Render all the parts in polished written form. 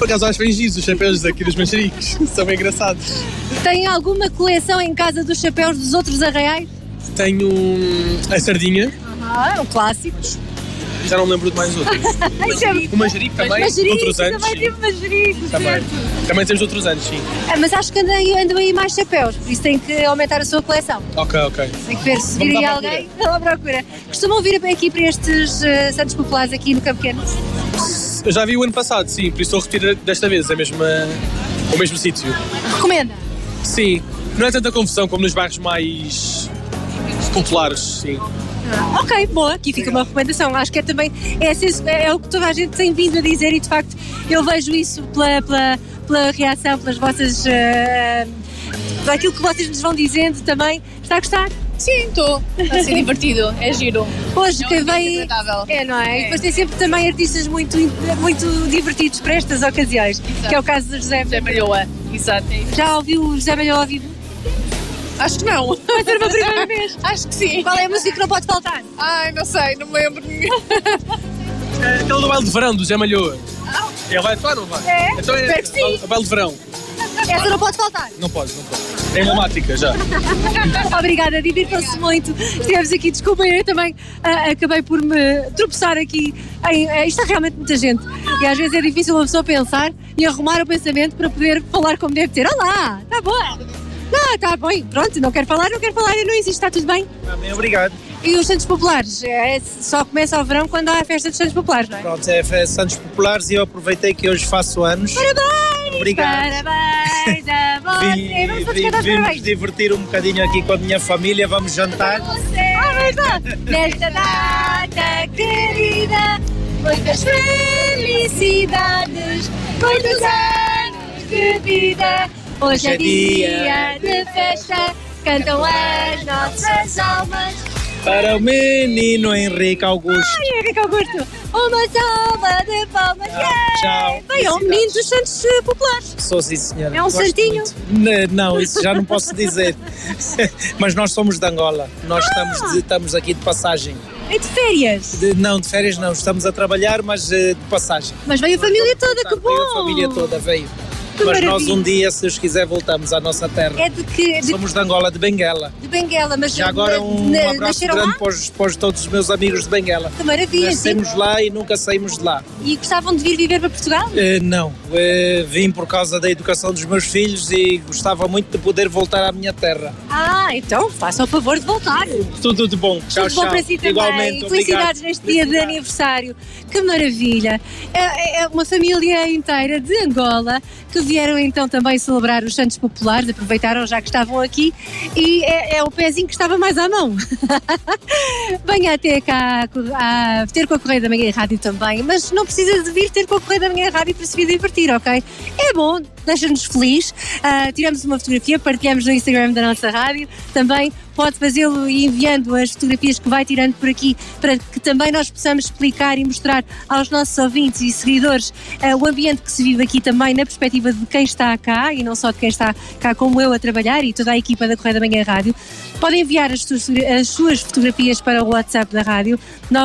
Por acaso acho bem giros os chapéus aqui dos manjericos, são bem engraçados. Tem alguma coleção em casa dos chapéus dos outros arraiais? Tenho a sardinha. Um clássico. Já não me lembro de mais outro. O manjerico também, de outros anos. Também tive manjerico, Também temos outros anos, sim. Mas acho que andam aí mais chapéus, por isso tem que aumentar a sua coleção. Ok. Tem que ver se vir aí alguém à procura. Costumam vir aqui para estes Santos Populares aqui no Campo Pequeno? Eu já vi o ano passado, sim, por isso estou a repetir desta vez o mesmo sítio. Recomenda? Sim, não é tanta confusão como nos bairros mais populares, sim. Ok, boa, aqui fica uma recomendação. Acho que é o que toda a gente tem vindo a dizer e de facto eu vejo isso pela reação, pelas vossas daquilo que vocês nos vão dizendo também. Está a gostar? Sim, estou. Está a ser divertido, é giro. Hoje é quem vem. Não é? E depois tem sempre também artistas muito divertidos para estas ocasiões, exato. Que é o caso do José Malhoa. Exato. Já ouviu o José Malhoa ao vivo? Acho que não. Vai ser uma primeira vez? Acho que sim. Qual é a música que não pode faltar? Ai, não sei, não me lembro de nenhum. É aquele do baile de verão do José Malhoa. Ele vai atuar ou não vai? É? Então é o baile de verão. Essa não pode faltar? Não pode. É emblemática já. Obrigada, divirtam-se muito. Estivemos aqui, desculpem, eu também acabei por me tropeçar aqui. Isto é realmente muita gente. E às vezes é difícil uma pessoa pensar e arrumar o pensamento para poder falar como deve ser. Olá, está boa? Não, está bem, pronto, não quero falar, não existe, está tudo bem? Está bem, obrigado. E os Santos Populares? Só começa o verão quando há a festa dos Santos Populares, não é? Pronto, é a festa dos Santos Populares e eu aproveitei que hoje faço anos. Parabéns! Obrigado. Parabéns a você! Vamos todos cantar Vimos parabéns! divertir um bocadinho aqui com a minha família, vamos jantar. Nesta data querida, muitas felicidades, muitos anos de vida. Hoje é dia de festa, cantam as nossas almas. Para o menino Henrique Augusto. Ai, Henrique Augusto, uma salva de palmas. Tchau. Bem, é um menino dos Santos Populares. Sou sim, senhora. É um Gosto santinho? muito. Não, isso já não posso dizer. Mas nós somos de Angola. Nós estamos aqui de passagem. É de férias? Não, de férias não. Estamos a trabalhar, mas de passagem. Mas veio a família toda, que bom! Veio a família toda, veio. Mas maravilha. Nós um dia, se Deus quiser, voltamos à nossa terra. É de que? Somos de Angola, de Benguela. De Benguela, mas já agora um abraço grande para todos os meus amigos de Benguela. Que maravilha. Nascemos lá e nunca saímos de lá. E gostavam de vir viver para Portugal? Não, vim por causa da educação dos meus filhos e gostava muito de poder voltar à minha terra. Então faça o favor de voltar. Tudo de bom. Tchau, tudo bom para si também. Igualmente. Felicidades neste dia de aniversário. Que maravilha. É uma família inteira de Angola que vieram então também celebrar os Santos Populares, aproveitaram já que estavam aqui e é o pezinho que estava mais à mão. Venha até cá a ter com a Correia da Manhã Rádio também, mas não precisa de vir ter com a Correia da Manhã Rádio para se vir divertir, ok? É bom, deixa-nos feliz, tiramos uma fotografia, partilhamos no Instagram da nossa rádio, também pode fazê-lo e enviando as fotografias que vai tirando por aqui para que também nós possamos explicar e mostrar aos nossos ouvintes e seguidores o ambiente que se vive aqui também na perspectiva de quem está cá e não só de quem está cá como eu a trabalhar e toda a equipa da Correia da Manhã Rádio. Podem enviar as suas fotografias para o WhatsApp da rádio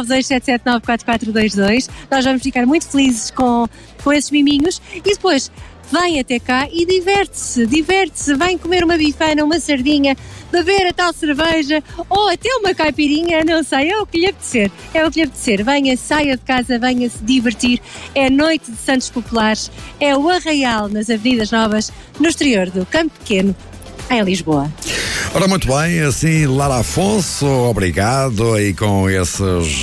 927794422. Nós vamos ficar muito felizes com esses miminhos e depois vem até cá e diverte-se, vem comer uma bifana, uma sardinha, beber a tal cerveja ou até uma caipirinha, não sei, é o que lhe apetecer, venha, saia de casa, venha se divertir, é noite de Santos Populares, é o Arraial nas Avenidas Novas, no exterior do Campo Pequeno, em Lisboa. Ora, muito bem, assim, Lara Afonso, obrigado, e com esses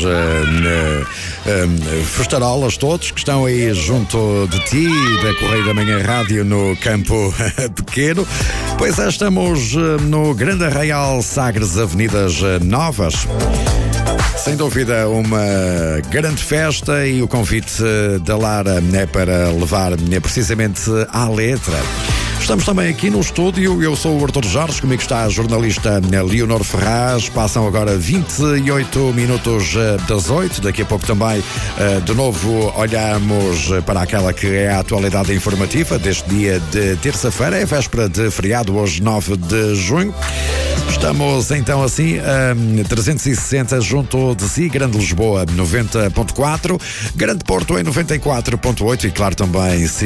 festarolas todos que estão aí junto de ti, da Correia da Manhã Rádio no Campo Pequeno. Pois é, estamos no Grande Arraial Sagres Avenidas Novas. Sem dúvida, uma grande festa e o convite da Lara é para levar precisamente à letra. Estamos também aqui no estúdio, eu sou o Artur Jorge, comigo está a jornalista Leonor Ferraz. Passam agora 28 minutos das 8, daqui a pouco também de novo olhamos para aquela que é a atualidade informativa deste dia de terça-feira, é véspera de feriado, hoje 9 de junho. Estamos então assim a 360 junto de si, Grande Lisboa 90.4, Grande Porto em 94.8 e claro também